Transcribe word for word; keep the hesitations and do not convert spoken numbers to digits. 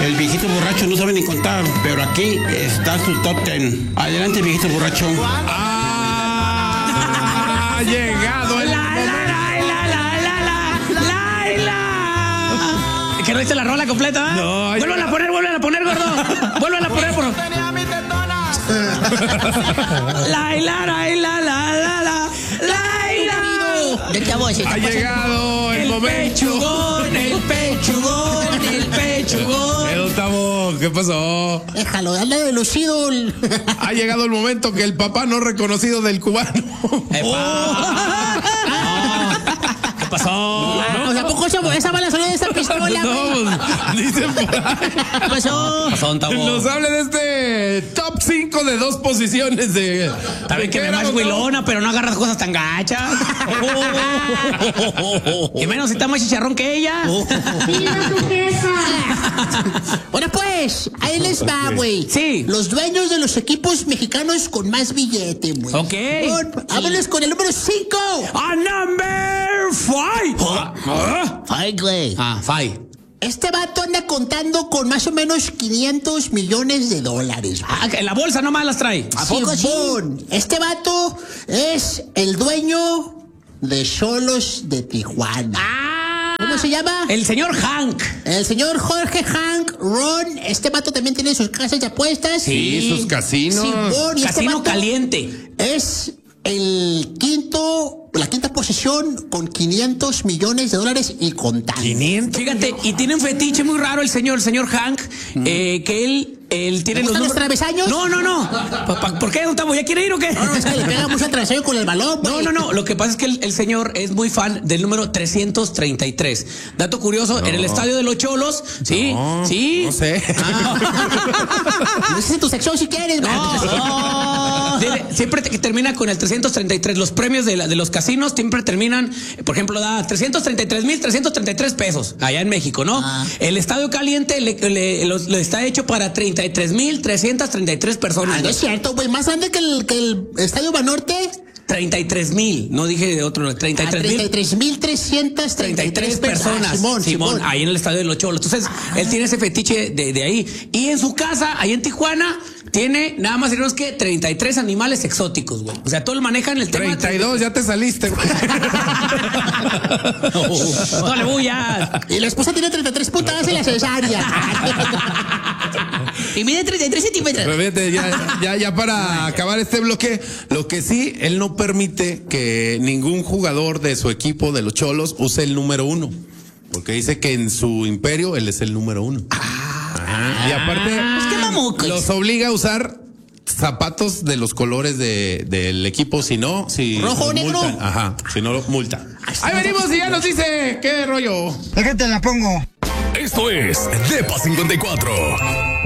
El viejito borracho no sabe ni contar, pero aquí está su top ten. Adelante, viejito borracho. Ah, ha llegado el La, la, la, la, la, la, la, la. ¿Que no hice la rola completa? No, ay, vuelvan a poner, vuelvan a poner, gordo. Vuelvan a poner, por La, la, la, la, la, la, la, la. Ha llegado el, el momento. Pechugón, el pechugón, el pechugón. El octavo, ¿qué pasó? Déjalo, anda de lucido. Ha llegado el momento que el papá no reconocido del cubano. ¡Epa! ¿Qué pasó? O sea, ¿a poco esa, esa bala salió de esta pistola? No, dicen por ahí. ¿Qué pasó? Nos hable de este top cinco de dos posiciones de. Saben que me más huilona, pero no agarras cosas tan gachas. Y menos si está más chicharrón que ella. Bueno, pues, ahí les va, güey. Sí. Los dueños de los equipos mexicanos con más billete, güey. Ok. Háblenles con el número cinco. A number five. Ay, güey. Ah, five. Este vato anda contando con más o menos quinientos millones de dólares. Güey. Ah, que en la bolsa nomás las trae. ¿A poco sí? Este vato es el dueño de Xolos de Tijuana. Ah, ¿Cómo se llama? El señor Hank. El señor Jorge Hank Ron. Este vato también tiene sus casas de apuestas. Sí, sus casinos. Simón, y Casino este vato caliente. es el quinto, la quinta posición con quinientos millones de dólares y contando. quinientos. Fíjate, y tiene un fetiche muy raro el señor, el señor Hank, eh, que él, él tiene ¿Le los gustan los números- travesaños? No, no, no. Pa- pa- ¿Por qué, Gustavo? ¿Ya quiere ir o qué? No, no, es que le pega mucho al travesaño con el balón. No, güey. no, no. Lo que pasa es que el, el señor es muy fan del número trescientos treinta y tres. Dato curioso, en el estadio de los Cholos, sí, No, sí. no sé. No sé si tu sección si quieres, güey. No. Dile, siempre te- que termina con el trescientos treinta y tres. Los premios de, la- de los casinos siempre terminan, por ejemplo, da trescientos treinta y tres mil trescientos treinta y tres pesos allá en México, ¿no? Ah. El estadio caliente le, le- lo- le está hecho para treinta y tres mil trescientos treinta y tres personas. Ah, no es cierto, güey. Más grande que el, que el Estadio Banorte. treinta y tres mil, no dije de otro, treinta y tres treinta y mil. tres mil trescientos treinta y tres personas, Ah, Simón, Simón, Simón. ahí en el estadio de los Cholos. Entonces, él tiene ese fetiche de, de ahí. Y en su casa, ahí en Tijuana, tiene nada más y menos que treinta y tres animales exóticos, güey. O sea, todo el manejan el tema. treinta y dos, ya te saliste, güey. No le bullas. Y la esposa tiene treinta y tres puntadas en la cesárea. Y mide treinta y tres centímetros. Pero fíjate, ya, ya, ya para acabar este bloque, lo que sí, él no permite que ningún jugador de su equipo de los Cholos use el número uno. Porque dice que en su imperio él es el número uno. Ajá. Y aparte, Pues qué mamucos. los obliga a usar zapatos de los colores de, del equipo, si no, si ¿Rojo o los negro? multan. Ajá, si no lo multa. Ahí venimos y ya nos dice qué rollo. Déjate la pongo. Esto es Depa cincuenta y cuatro.